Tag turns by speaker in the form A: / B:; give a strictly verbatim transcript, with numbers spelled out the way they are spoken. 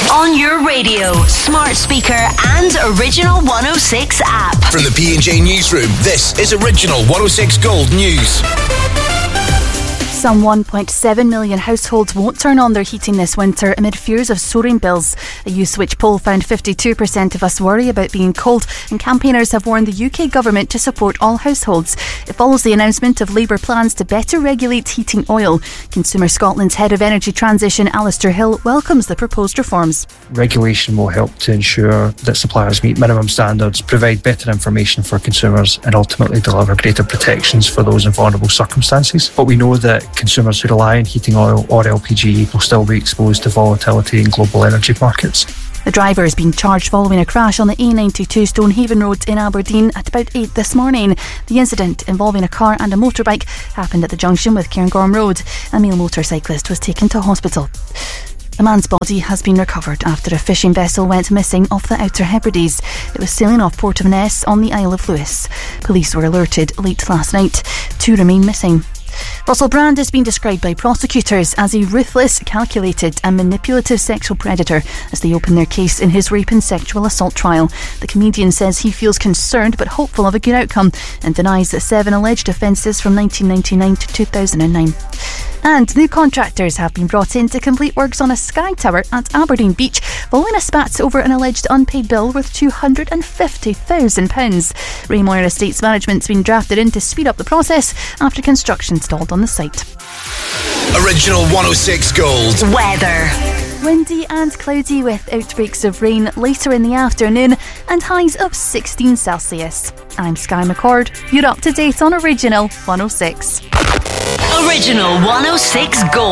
A: On your radio, smart speaker and Original one oh six app.
B: From the P and J Newsroom, this is Original one oh six Gold News.
C: Some one point seven million households won't turn on their heating this winter amid fears of soaring bills. A YouSwitch poll found fifty-two percent of us worry about being cold, and campaigners have warned the U K government to support all households. It follows the announcement of Labour plans to better regulate heating oil. Consumer Scotland's Head of Energy Transition, Alistair Hill, welcomes the proposed reforms.
D: Regulation will help to ensure that suppliers meet minimum standards, provide better information for consumers, and ultimately deliver greater protections for those in vulnerable circumstances. But we know that consumers who rely on heating oil or L P G will still be exposed to volatility in global energy markets.
C: The driver is being charged following a crash on the A ninety-two Stonehaven Road in Aberdeen at about eight this morning. The incident, involving a car and a motorbike, happened at the junction with Cairngorm Road. A male motorcyclist was taken to hospital. A man's body has been recovered after a fishing vessel went missing off the Outer Hebrides. It was sailing off Port of Ness on the Isle of Lewis. Police were alerted late last night. Two remain missing. Russell Brand has been described by prosecutors as a ruthless, calculated and manipulative sexual predator as they open their case in his rape and sexual assault trial. The comedian says he feels concerned but hopeful of a good outcome and denies that seven alleged offences from nineteen ninety-nine to two thousand nine. And new contractors have been brought in to complete works on a sky tower at Aberdeen Beach following a spat over an alleged unpaid bill worth two hundred fifty thousand pounds. Ray Moyer Estates Management's been drafted in to speed up the process after construction stalled on the site.
B: Original one oh six Gold
A: Weather.
C: Windy and cloudy with outbreaks of rain later in the afternoon and highs of sixteen Celsius. I'm Sky McCord. You're up to date on Original one oh six.
A: Original one oh six Gold.